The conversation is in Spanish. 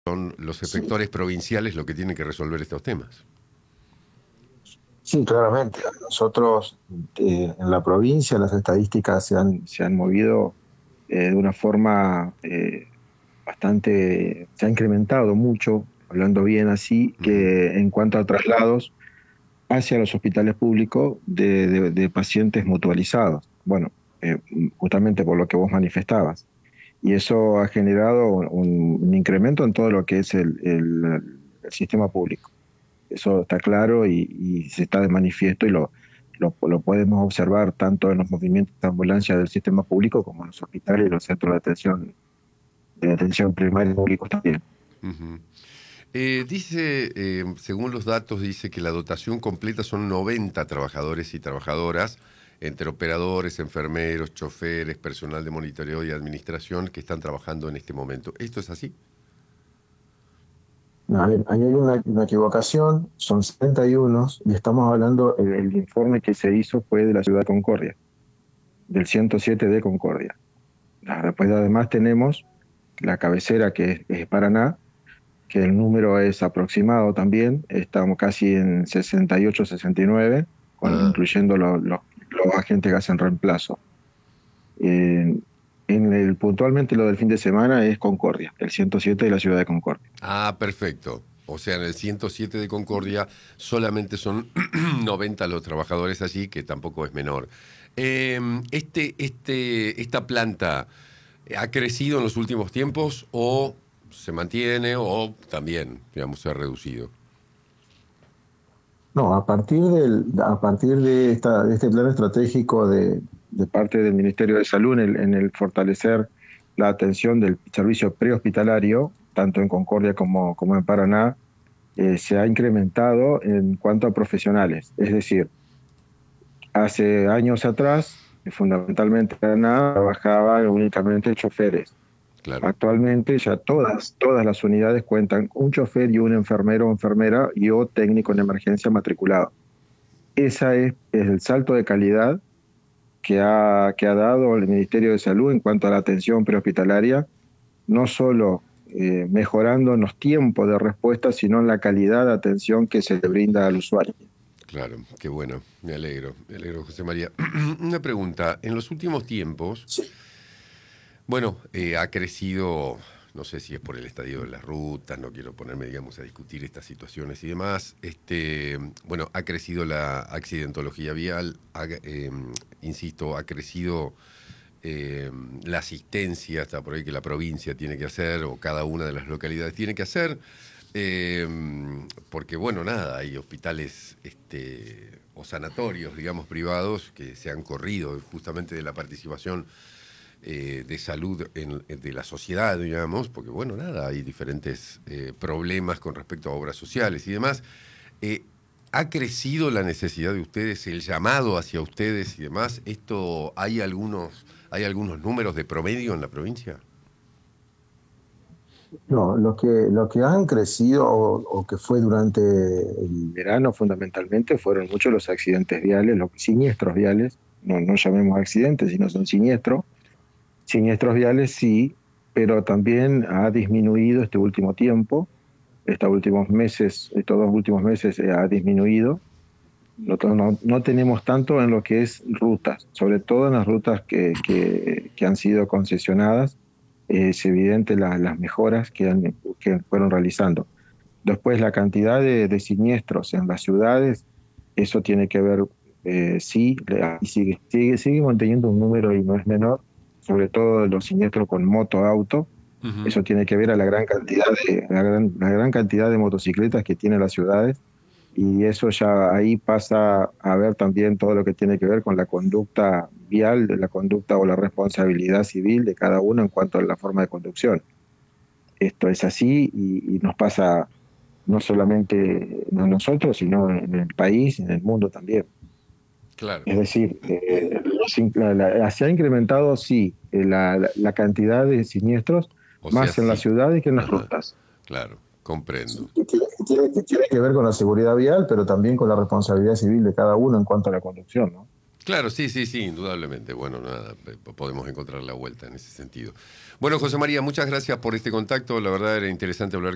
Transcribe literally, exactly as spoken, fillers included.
son los Sí, efectores provinciales los que tienen que resolver estos temas. sí, claramente. Nosotros eh, en la provincia las estadísticas se han, se han movido eh, de una forma eh, bastante, se ha incrementado mucho, hablando bien así, Ujú. que en cuanto a traslados hacia los hospitales públicos de, de- de pacientes mutualizados. Bueno, eh, justamente por lo que vos manifestabas. Y eso ha generado un, un incremento en todo lo que es el, el- el sistema público. Eso está claro y, y se está de manifiesto y lo, lo, lo podemos observar tanto en los movimientos de ambulancia del sistema público como en los hospitales y los centros de atención, de atención primaria públicos también. Ujú. Eh, dice, eh, según los datos, dice que la dotación completa son noventa trabajadores y trabajadoras, entre operadores, enfermeros, choferes, personal de monitoreo y administración que están trabajando en este momento. ¿Esto es así? No, a ver, ahí hay una, una equivocación, son setenta y uno y estamos hablando, el, el informe que se hizo fue de la ciudad de Concordia, del ciento siete de Concordia. Ah, después además tenemos la cabecera que es, es Paraná, que el número es aproximado también, estamos casi en sesenta y ocho, sesenta y nueve, con, Ah, bien. incluyendo los, los, los agentes que hacen reemplazo. Eh, en el, puntualmente lo del fin de semana es Concordia, el ciento siete de la ciudad de Concordia. Ah, perfecto. O sea, en el ciento siete de Concordia solamente son noventa los trabajadores allí, que tampoco es menor. Eh, este, este, ¿Esta planta ha crecido en los últimos tiempos o se mantiene o también, digamos, se ha reducido? No, a partir, del, a partir de, esta, de este plan estratégico de, de parte del Ministerio de Salud en el, en el fortalecer la atención del servicio prehospitalario, tanto en Concordia como, como en Paraná, eh, se ha incrementado en cuanto a profesionales. Es decir, hace años atrás, fundamentalmente Paraná trabajaba únicamente choferes. Claro. Actualmente ya todas, todas las unidades cuentan con un chofer y un enfermero o enfermera y o técnico en emergencia matriculado. Ese es, es el salto de calidad que ha, que ha dado el Ministerio de Salud en cuanto a la atención prehospitalaria, no solo eh, mejorando en los tiempos de respuesta, sino en la calidad de atención que se le brinda al usuario. Claro, qué bueno, me alegro, me alegro, José María. Una pregunta, en los últimos tiempos, Sí. bueno, eh, ha crecido, no sé si es por el estadio de las rutas, no quiero ponerme, digamos, a discutir estas situaciones y demás, este, bueno, ha crecido la accidentología vial, ha, eh, insisto, ha crecido eh, la asistencia, hasta por ahí que la provincia tiene que hacer, o cada una de las localidades tiene que hacer, eh, porque bueno, nada, hay hospitales este, o sanatorios, digamos, privados que se han corrido justamente de la participación eh, de salud en, de la sociedad, digamos, porque bueno, nada, hay diferentes eh, problemas con respecto a obras sociales y demás. Eh, ¿Ha crecido la necesidad de ustedes, el llamado hacia ustedes y demás? ¿Esto hay algunos, hay algunos números de promedio en la provincia? No, lo que, lo que han crecido o, o que fue durante el verano fundamentalmente fueron muchos los accidentes viales, los siniestros viales, no, no llamemos accidentes, sino son siniestros. Siniestros viales sí, pero también ha disminuido este último tiempo, estos últimos meses, estos dos últimos meses eh, ha disminuido. Nosotros no, no tenemos tanto en lo que es rutas, sobre todo en las rutas que, que, que han sido concesionadas, eh, es evidente la- las mejoras que, han, que fueron realizando. Después, la cantidad de, de siniestros en las ciudades, eso tiene que ver, eh, sí, le- y sigue, sigue, sigue manteniendo un número y no es menor, sobre todo los siniestros con moto, auto. Ujú. Eso tiene que ver a la gran cantidad de, la gran, la gran cantidad de motocicletas que tienen las ciudades y eso ya ahí pasa a ver también todo lo que tiene que ver con la conducta vial, de la conducta o la responsabilidad civil de cada uno en cuanto a la forma de conducción. Esto es así y, y nos pasa no solamente a nosotros, sino en el país, en el mundo también. Claro. Es decir, eh, los la- la- se ha incrementado, sí, eh, la, la- la cantidad de siniestros O sea, más en las sí. ciudades que en las Ajá. rutas. Claro, comprendo. Sí, que tiene, que tiene- que tiene que ver con la seguridad vial, pero también con la responsabilidad civil de cada uno en cuanto a la conducción, ¿no? Claro, sí, sí, sí, indudablemente. Bueno, nada, pe- podemos encontrar la vuelta en ese sentido. Bueno, José María, muchas gracias por este contacto. La verdad era interesante hablar